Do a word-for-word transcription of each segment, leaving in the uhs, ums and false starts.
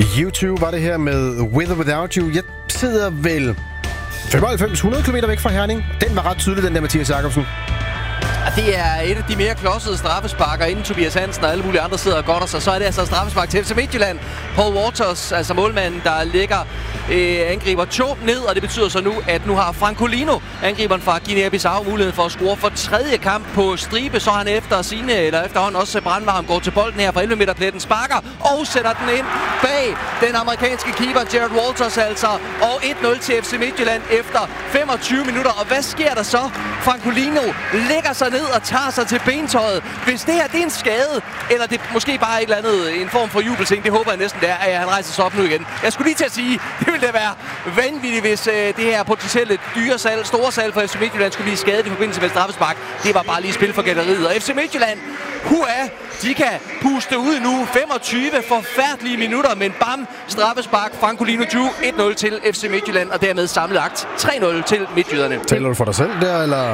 U to var det her med With or Without You. Jeg sidder vel femoghalvfems hundrede kilometer væk fra Herning. Den var ret tydelig, den der Mathias Jakobsen. Det er et af de mere klodsede straffesparker, inden Tobias Hansen og alle mulige andre sidder og godter sig. Så er det altså straffespark til F C Midtjylland. Paul Waters, altså målmanden, der ligger øh, angriber to ned, og det betyder så nu, at nu har Francolino, angriberen fra Guinea-Bissau, mulighed for at score for tredje kamp på stribe. Så han efter sine, eller efterhånden også brandvarm, går til bolden her fra elleve meter pletten, sparker og sætter den ind bag den amerikanske keeper Jared Walters altså. Og et nul til F C Midtjylland efter femogtyve minutter. Og hvad sker der så? Francolino lægger sig ned og tager sig til bentøjet. Hvis det her det er en skade, eller det måske bare et eller andet, en form for jubelsing, det håber jeg næsten, det er, at han rejser sig op nu igen. Jeg skulle lige til at sige, det ville da være vanvittigt, hvis øh, det her potentielle dyre salg, store salg for F C Midtjylland skulle blive skadet i forbindelse med straffespark. Det var bare lige spil for galleriet. Og F C Midtjylland, hurra, de kan puste ud nu. femogtyve forfærdelige minutter, men bam, straffespark. Francolino tyve, et nul til F C Midtjylland, og dermed samlet akt tre nul til midtjyderne. Taler du for dig selv der, eller?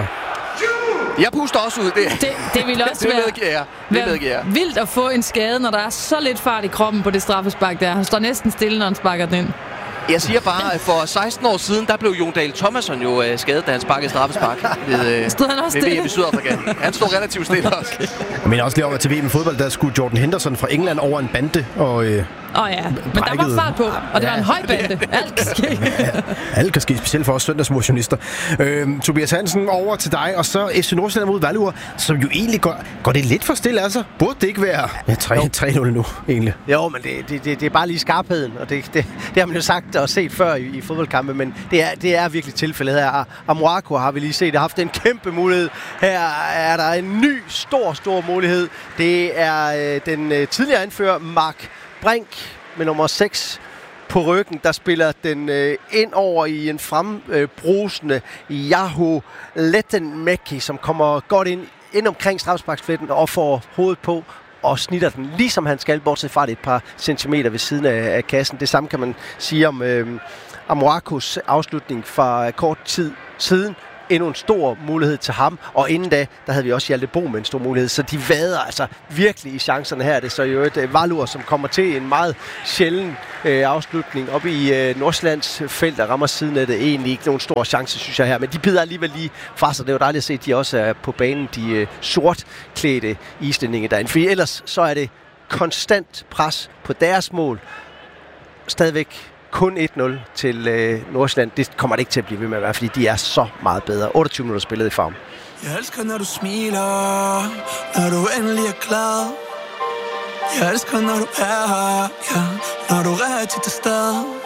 Jeg puster også ud. Det, det, det vil også det være, medgiver jeg. Det være medgiver jeg. vildt at få en skade, når der er så lidt fart i kroppen på det straffespark der. Han står næsten stille, når han sparker den ind. Jeg siger bare, at for seksten år siden, der blev Jon Dahl Thomasson jo øh, skadet, da han sparkede straffespark ved, øh, stod han også ved V M i Sydafrika. Han stod relativt stille også. Okay. Men også lige over til V M i fodbold, der skulle Jordan Henderson fra England over en bande og... Øh Åh oh ja, men brækkede. Der var fart på, og det ja. var en høj bande. Alt kan ske. Ja, alt kan ske, specielt for os søndagsmotionister. Øhm, Tobias Hansen, over til dig, og så F C Nordsjælland mod Valur, som jo egentlig går, går det lidt for stille, altså. Burde det ikke være ja, tre nul nu, egentlig? Jo, men det, det, det, det er bare lige skarpheden, og det, det, det har man jo sagt og set før i, i fodboldkampe, men det er, det er virkelig tilfældet her. Amoako har vi lige set, har haft en kæmpe mulighed. Her er der en ny, stor, stor mulighed. Det er øh, den øh, tidligere anfører, Mark Brink, med nummer seks på ryggen, der spiller den øh, ind over i en frembrusende øh, Yahoo Lettenmeki, som kommer godt ind, ind omkring straffesparksfletten og får hovedet på og snitter den, ligesom han skal, bortset fra det et par centimeter ved siden af, af kassen. Det samme kan man sige om øh, Amoakos afslutning fra kort tid siden. Endnu en stor mulighed til ham, og inden da, der havde vi også Hjalte Bo med en stor mulighed, så de vader altså virkelig i chancerne her. Det er så jo et uh, Valur, som kommer til en meget sjælden uh, afslutning op i uh, Nordsjællands felt, der rammer siden af det. Egentlig ikke nogen stor chance, synes jeg her, men de bider alligevel lige fra sig. Det er jo dejligt at se, at de også er på banen, de uh, sortklædte islændinge derinde, for ellers så er det konstant pres på deres mål. Stadigvæk kun et nul til øh, Nordsjælland. Det kommer det ikke til at blive ved med at være, fordi de er så meget bedre. otteogtyve minutter spillet i farm. Jeg elsker, når du smiler, når du endelig er glad. Jeg elsker, når du er her, ja, når du er rigtig til stede.